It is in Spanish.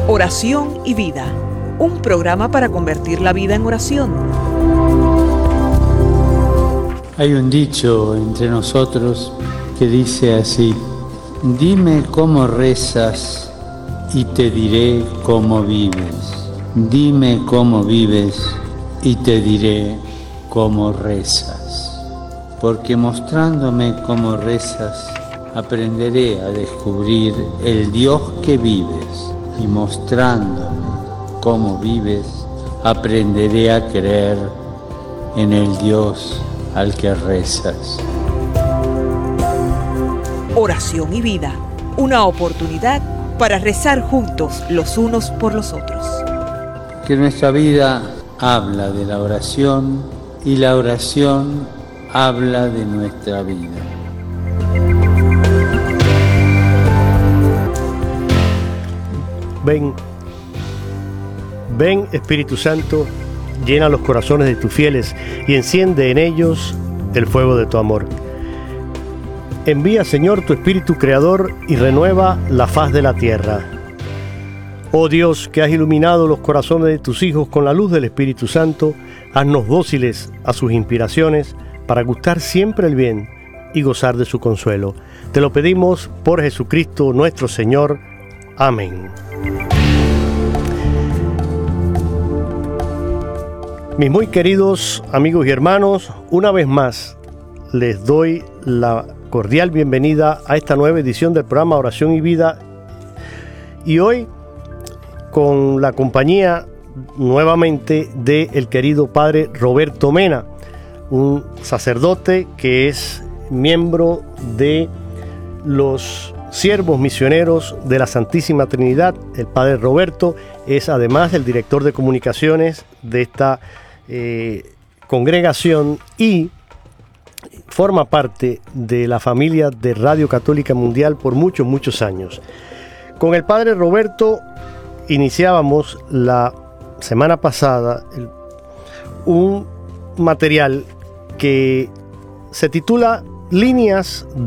Oración y vida, un programa para convertir la vida en oración. Hay un dicho entre nosotros que dice así: dime cómo rezas y te diré cómo vives. Dime cómo vives y te diré cómo rezas. Porque mostrándome cómo rezas, aprenderé a descubrir el Dios que vives. Y mostrándome cómo vives, aprenderé a creer en el Dios al que rezas. Oración y vida, una oportunidad para rezar juntos los unos por los otros. Que nuestra vida habla de la oración y la oración habla de nuestra vida. Ven Espíritu Santo, llena los corazones de tus fieles y enciende en ellos el fuego de tu amor. Envía, Señor, tu Espíritu Creador y renueva la faz de la tierra. Oh Dios, que has iluminado los corazones de tus hijos con la luz del Espíritu Santo, haznos dóciles a sus inspiraciones para gustar siempre el bien y gozar de su consuelo. Te lo pedimos por Jesucristo nuestro Señor. Amén. Mis muy queridos amigos y hermanos, una vez más les doy la cordial bienvenida a esta nueva edición del programa Oración y Vida, y hoy con la compañía nuevamente del querido padre Roberto Mena, un sacerdote que es miembro de los siervos misioneros de la Santísima Trinidad. El padre Roberto es además el director de comunicaciones de esta congregación y forma parte de la familia de Radio Católica Mundial por muchos años. Con el padre Roberto iniciábamos la semana pasada un material que se titula Líneas